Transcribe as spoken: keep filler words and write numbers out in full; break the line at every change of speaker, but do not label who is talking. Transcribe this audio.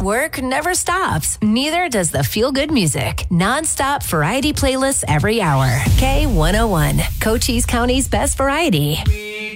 Work never stops. Neither does the feel-good music. Non-stop variety playlists every hour. K one oh one, Cochise County's best variety.